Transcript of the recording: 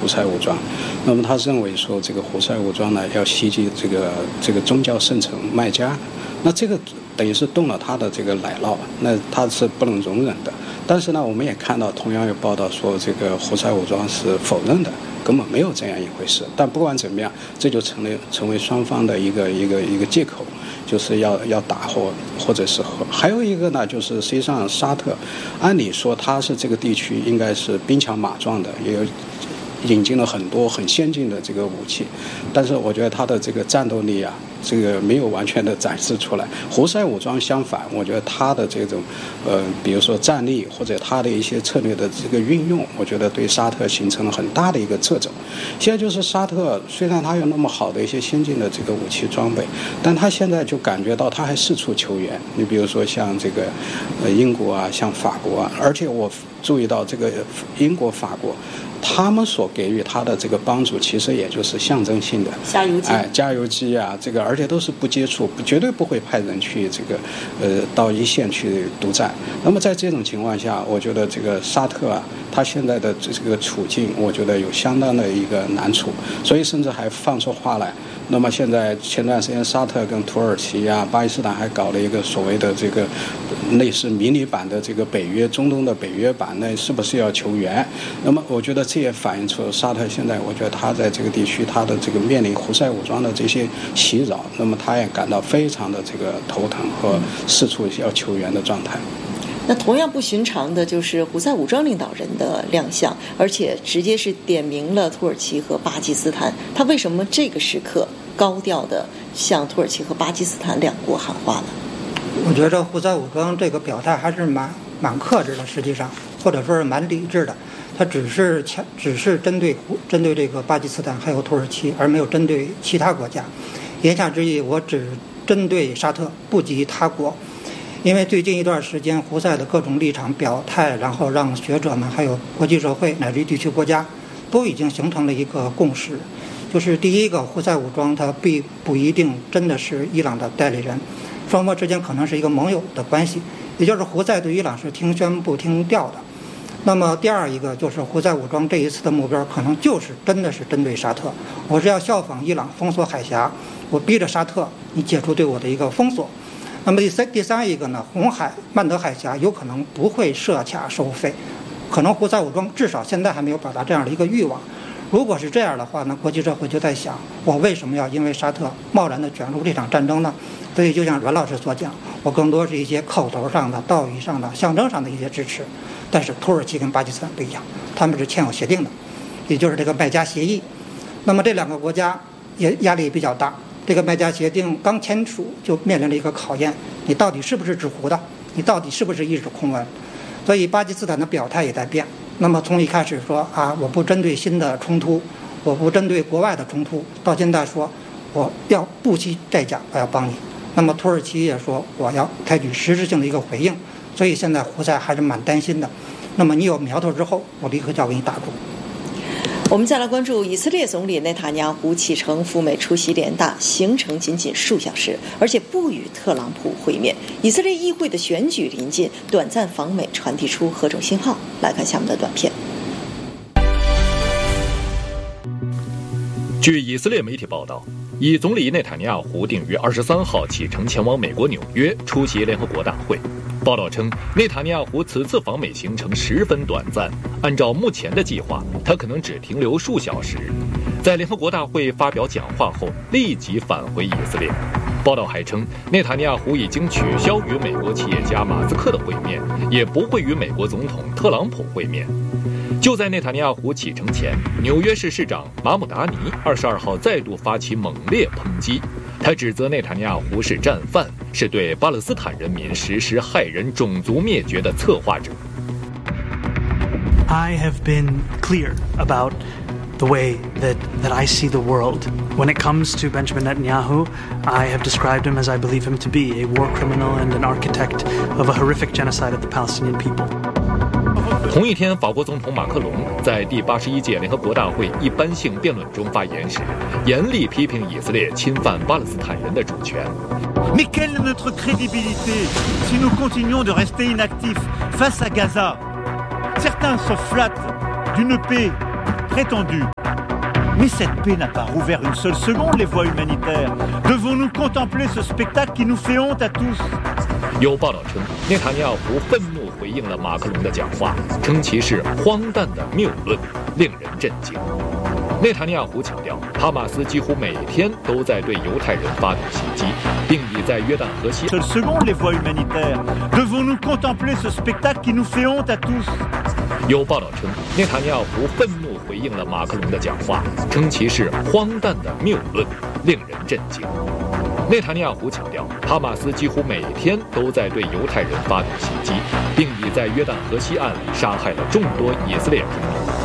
胡塞武装。那么他认为说这个胡塞武装呢要袭击这个宗教圣城麦加，那这个等于是动了他的这个奶酪，那他是不能容忍的。但是呢，我们也看到同样有报道说这个胡塞武装是否认的，根本没有这样一回事。但不管怎么样，这就成为双方的一个借口，就是要打或者是和。还有一个呢，就是实际上沙特，按理说它是这个地区应该是兵强马壮的，也有引进了很多很先进的这个武器，但是我觉得它的这个战斗力啊，这个没有完全的展示出来。胡塞武装相反，我觉得它的这种比如说战力或者它的一些策略的这个运用，我觉得对沙特形成了很大的一个掣肘。现在就是沙特虽然它有那么好的一些先进的这个武器装备，但它现在就感觉到它还四处求援。你比如说像这个英国啊，像法国啊，而且我注意到这个英国、法国，他们所给予他的这个帮助，其实也就是象征性的加油机啊，这个而且都是不接触，绝对不会派人去这个到一线去独占。那么在这种情况下，我觉得这个沙特啊，他现在的这个处境，我觉得有相当的一个难处，所以甚至还放出话来。那么现在前段时间，沙特跟土耳其啊、巴基斯坦还搞了一个所谓的这个类似迷你版的这个北约，中东的北约版，那是不是要求援？那么我觉得这也反映出沙特现在，我觉得他在这个地区，他的这个面临胡塞武装的这些袭扰，那么他也感到非常的这个头疼和四处要求援的状态。 那同样不寻常的就是胡塞武装领导人的亮相，而且直接是点名了土耳其和巴基斯坦。他为什么这个时刻高调的向土耳其和巴基斯坦两国喊话呢？ 我觉得胡塞武装这个表态还是蛮克制的，实际上或者说是蛮理智的。他只是针对这个巴基斯坦还有土耳其，而没有针对其他国家。言下之意，我只针对沙特，不及他国。因为最近一段时间，胡塞的各种立场表态，然后让学者们还有国际社会乃至于地区国家都已经形成了一个共识，就是第一个，胡塞武装它并不一定真的是伊朗的代理人，双方之间可能是一个盟友的关系，也就是胡塞对伊朗是听宣不听调的。那么第二一个就是胡塞武装这一次的目标可能真的是针对沙特，我是要效仿伊朗封锁海峡，我逼着沙特你解除对我的一个封锁。那么第三一个呢，红海曼德海峡有可能不会设卡收费，可能胡塞武装至少现在还没有表达这样的一个欲望。如果是这样的话呢，国际社会就在想，我为什么要因为沙特贸然的卷入这场战争呢？所以就像阮老师所讲，我更多是一些口头上的、道义上的、象征上的一些支持。但是土耳其跟巴基斯坦不一样，他们是签有协定的，也就是这个麦加协议。那么这两个国家也压力比较大。这个麦加协定刚签署就面临了一个考验，你到底是不是纸糊的，你到底是不是一纸空文。所以巴基斯坦的表态也在变，那么从一开始说我不针对新的冲突，我不针对国外的冲突，到现在说我要不惜代价我要帮你。那么土耳其也说我要采取实质性的一个回应，所以现在胡塞还是蛮担心的。那么你有苗头之后，我立刻就要给你打住。 我们再来关注以色列总理内塔尼亚胡启程赴美出席联大，行程仅数小时，而且不与特朗普会面。以色列议会的选举临近，短暂访美传递出何种信号？来看下面的短片。 据以色列媒体报道，以总理内塔尼亚胡定于23号启程前往美国纽约出席联合国大会。报道称，内塔尼亚胡此次访美行程十分短暂，按照目前的计划，他可能只停留数小时。在联合国大会发表讲话后，立即返回以色列。报道还称，内塔尼亚胡已经取消与美国企业家马斯克的会面，也不会与美国总统特朗普会面。就在内塔尼亚胡启程前，纽约市市长马姆达尼22号再度发起猛烈抨击，他指责内塔尼亚胡是战犯，是对巴勒斯坦人民实施害人种族灭绝的策划者。 I have been clear about the way that I see the world. When it comes to Benjamin Netanyahu, I have described him as I believe him to be, a war criminal and an architect of a horrific genocide of the Palestinian people. 同一天，法国总统马克龙在第81届联合国大会一般性辩论中发言时，严厉批评以色列侵犯巴勒斯坦人的主权。 Mais quelle est notre crédibilité si nous continuons de rester inactifs face à Gaza? Certains se flattent d'une paix prétendue. Mais cette paix n'a pas rouvert une seule seconde les voies humanitaires. Devons-nous contempler ce spectacle qui nous fait honte à tous？ 有报道称，内塔尼亚胡愤怒回应了马克龙的讲话，称其是荒诞的谬论，令人震惊。内塔尼亚胡强调，哈马斯几乎每天都在对犹太人发动袭击，并已在约旦河西。 Seule seconde les voies humanitaires. Devons-nous contempler ce spectacle qui nous fait honte à tous？ 有报道称，内塔尼亚胡愤怒回应了马克龙的讲话，称其是荒诞的谬论，令人震惊。内塔尼亚胡强调，哈马斯几乎每天都在对犹太人发动袭击，并已在约旦河西岸杀害了众多以色列平民，